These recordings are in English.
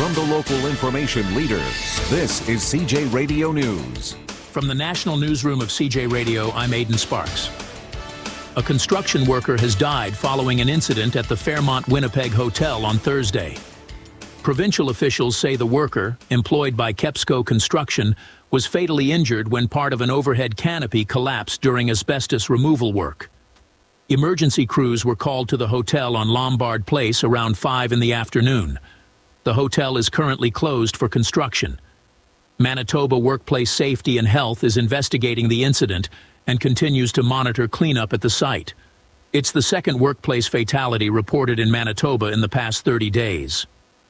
from the local information leader. This is CJ Radio News. From the National Newsroom of CJ Radio, I'm Aidan Sparks. A construction worker has died following an incident at the Fairmont Winnipeg Hotel on Thursday. Provincial officials say the worker, employed by Kepsco Construction, was fatally injured when part of an overhead canopy collapsed during asbestos removal work. Emergency crews were called to the hotel on Lombard Place around 5 in the afternoon. The hotel is currently closed for construction. Manitoba Workplace Safety and Health is investigating the incident and continues to monitor cleanup at the site. It's the second workplace fatality reported in Manitoba in the past 30 days.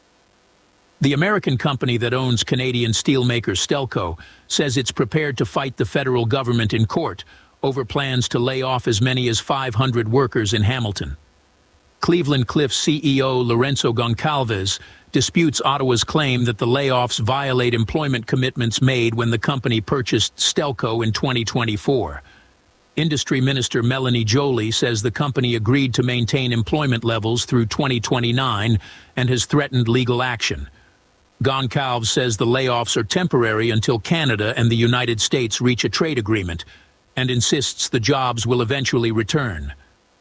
The American company that owns Canadian steelmaker Stelco says it's prepared to fight the federal government in court over plans to lay off as many as 500 workers in Hamilton. Cleveland Cliffs CEO Lourenço Goncalves disputes Ottawa's claim that the layoffs violate employment commitments made when the company purchased Stelco in 2024. Industry Minister Melanie Joly says the company agreed to maintain employment levels through 2029 and has threatened legal action. Goncalves says the layoffs are temporary until Canada and the United States reach a trade agreement, and insists the jobs will eventually return.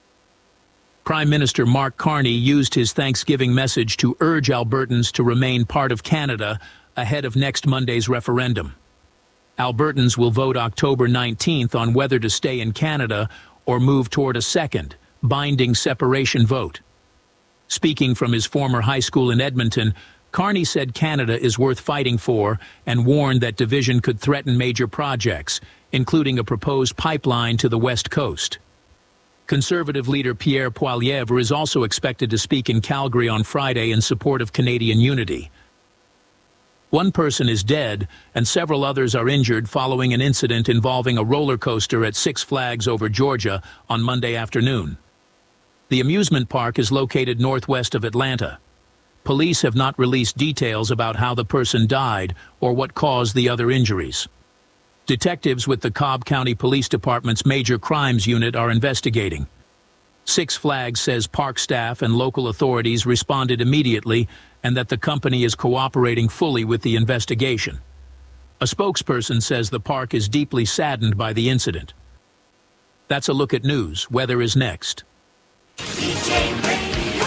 Prime Minister Mark Carney used his Thanksgiving message to urge Albertans to remain part of Canada ahead of next Monday's referendum. Albertans will vote October 19th on whether to stay in Canada or move toward a second, binding separation vote. Speaking from his former high school in Edmonton, Carney said Canada is worth fighting for and warned that division could threaten major projects, including a proposed pipeline to the West Coast. Conservative leader Pierre Poilievre is also expected to speak in Calgary on Friday in support of Canadian unity. One person is dead and several others are injured following an incident involving a roller coaster at Six Flags Over Georgia on Monday afternoon. The amusement park is located northwest of Atlanta. Police have not released details about how the person died or what caused the other injuries. Detectives with the Cobb County Police Department's Major Crimes Unit are investigating. Six Flags says park staff and local authorities responded immediately and that the company is cooperating fully with the investigation. A spokesperson says the park is deeply saddened by the incident. That's a look at news. Weather is next. CJ Radio,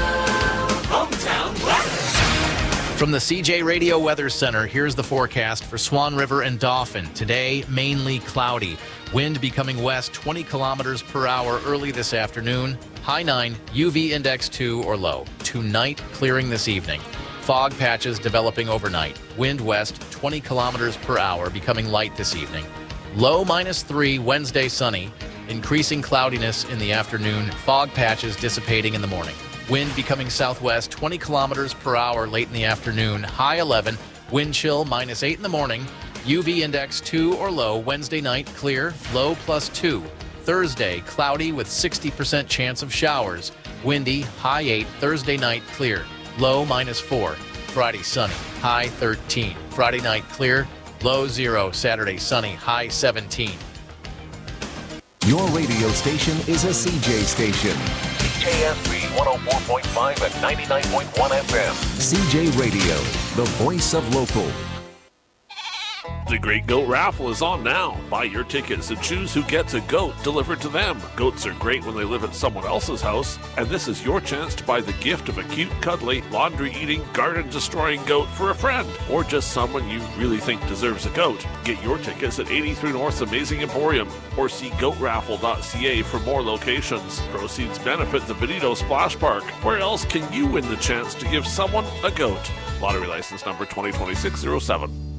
Hometown Weather. From the CJ Radio Weather Center, here's the forecast for Swan River and Dauphin. Today, mainly cloudy. Wind becoming west 20 kilometers per hour early this afternoon. High 9, UV index 2 or low. Tonight, clearing this evening. Fog patches developing overnight. Wind west 20 kilometers per hour, becoming light this evening. Low -3, Wednesday sunny. Increasing cloudiness in the afternoon. Fog patches dissipating in the morning. Wind becoming southwest 20 kilometers per hour late in the afternoon. High 11. Wind chill -8 in the morning. UV index 2 or low. Wednesday night clear. Low +2. Thursday cloudy with 60% chance of showers. Windy. High 8. Thursday night clear. Low -4. Friday sunny. High 13. Friday night clear. Low 0. Saturday sunny. High 17. Your radio station is a CJ station. KSB 104.5 and 99.1 FM. CJ Radio, the voice of local. The Great Goat Raffle is on now. Buy your tickets and choose who gets a goat delivered to them. Goats are great when they live at someone else's house, and this is your chance to buy the gift of a cute, cuddly, laundry-eating, garden-destroying goat for a friend, or just someone you really think deserves a goat. Get your tickets at 83 North's Amazing Emporium, or see goatraffle.ca for more locations. Proceeds benefit the Benito Splash Park. Where else can you win the chance to give someone a goat? Lottery license number 2026-07.